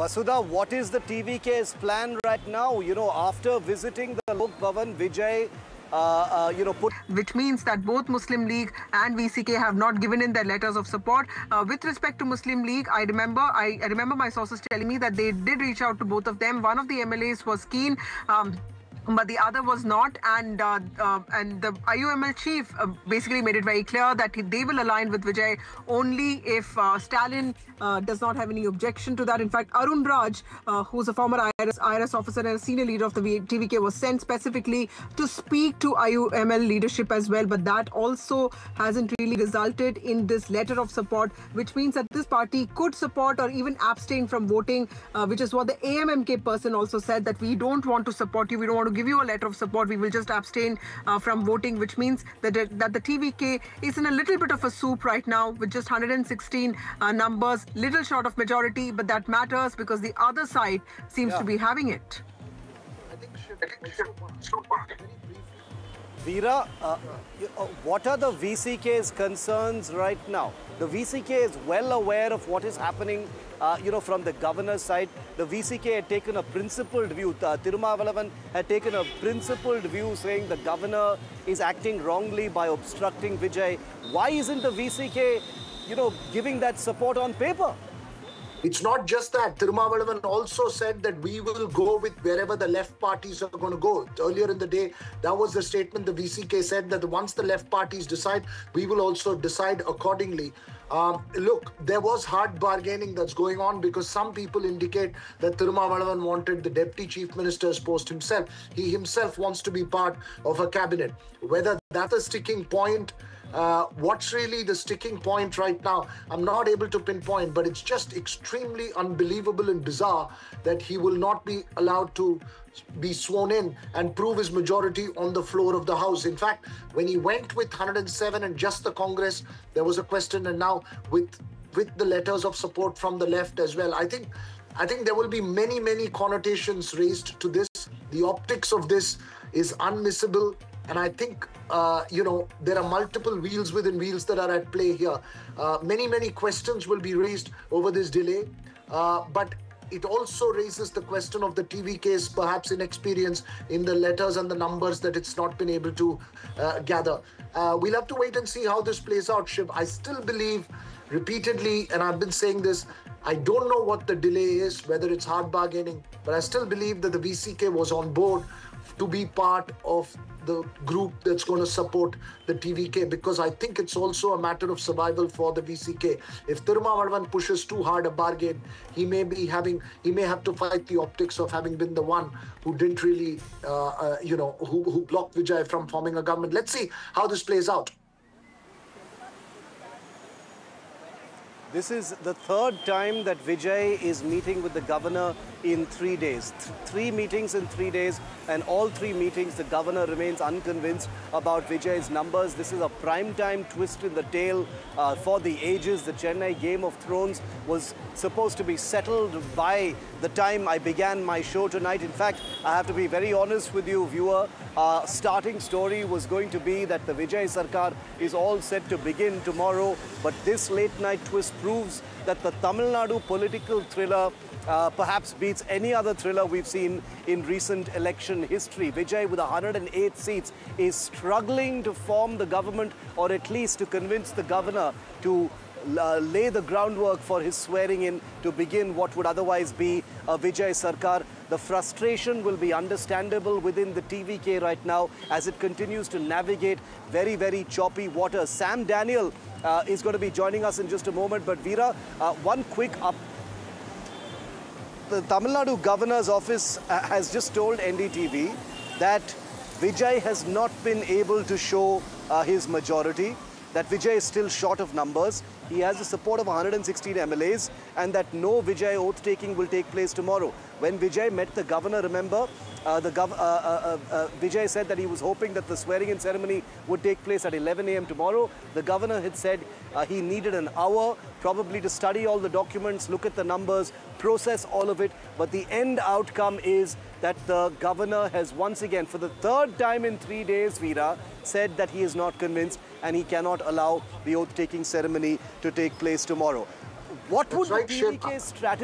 Vasudha, what is the TVK's plan right now? You know, after visiting the Lok Bhavan, Vijay, which means that both Muslim League and VCK have not given in their letters of support. With respect to Muslim League, I remember my sources telling me that they did reach out to both of them. One of the MLAs was keen. But the other was not, and the IUML chief basically made it very clear that they will align with Vijay only if Stalin does not have any objection to that. In fact, Arun Raj, who's a former IRS officer and a senior leader of the TVK, was sent specifically to speak to IUML leadership as well. But that also hasn't really resulted in this letter of support, which means that this party could support or even abstain from voting, which is what the AMMK person also said, that we don't want to support you, we don't want to give you a letter of support, we will just abstain from voting, which means that the TVK is in a little bit of a soup right now with just 116 numbers, little short of majority, but that matters because the other side seems to be having it. Veera, what are the VCK's concerns right now? The VCK is well aware of what is happening, from the governor's side. The VCK had taken a principled view. Tirumavalavan had taken a principled view saying the governor is acting wrongly by obstructing Vijay. Why isn't the VCK, giving that support on paper? It's not just that. Tirumavalavan also said that we will go with wherever the left parties are going to go. Earlier in the day, that was the statement the VCK said, that once the left parties decide, we will also decide accordingly. Look, there was hard bargaining that's going on because some people indicate that Tirumavalavan wanted the Deputy Chief Minister's post himself. He himself wants to be part of a cabinet. Whether that's a sticking point, what's really the sticking point right now, I'm not able to pinpoint, but it's just extremely unbelievable and bizarre that he will not be allowed to be sworn in and prove his majority on the floor of the House. In fact, when he went with 107 and just the Congress, there was a question, and now with the letters of support from the left as well, I think there will be many connotations raised to this. The optics of this is unmissable. And I think, there are multiple wheels within wheels that are at play here. Many questions will be raised over this delay. But it also raises the question of the TVK's perhaps inexperience in the letters and the numbers that it's not been able to gather. We'll have to wait and see how this plays out, Shiv. I still believe repeatedly, and I've been saying this, I don't know what the delay is, whether it's hard bargaining, but I still believe that the VCK was on board to be part of the group that's going to support the TVK, because I think it's also a matter of survival for the VCK. If Tirumavalavan pushes too hard a bargain, he may have to fight the optics of having been the one who didn't really, who blocked Vijay from forming a government. Let's see how this plays out. This is the third time that Vijay is meeting with the governor in 3 days. Three meetings in 3 days, and all three meetings the governor remains unconvinced about Vijay's numbers. This is a prime-time twist in the tale for the ages. The Chennai Game of Thrones was supposed to be settled by the time I began my show tonight. In fact, I have to be very honest with you, viewer. Starting story was going to be that the Vijay Sarkar is all set to begin tomorrow, but this late-night twist proves that the Tamil Nadu political thriller perhaps beats any other thriller we've seen in recent election history. Vijay, with 108 seats, is struggling to form the government, or at least to convince the governor to lay the groundwork for his swearing in to begin what would otherwise be a Vijay Sarkar. The frustration will be understandable within the TVK right now as it continues to navigate very choppy waters. Sam Daniel is going to be joining us in just a moment, but Veera, one quick up. The Tamil Nadu Governor's Office has just told NDTV that Vijay has not been able to show his majority, that Vijay is still short of numbers. He has the support of 116 MLAs, and that no Vijay oath-taking will take place tomorrow. When Vijay met the governor, remember, Vijay said that he was hoping that the swearing-in ceremony would take place at 11 a.m. tomorrow. The governor had said he needed an hour, probably to study all the documents, look at the numbers, process all of it. But the end outcome is that the governor has once again, for the third time in 3 days, Veera, said that he is not convinced and he cannot allow the oath-taking ceremony to take place tomorrow. What would the TVK's strategy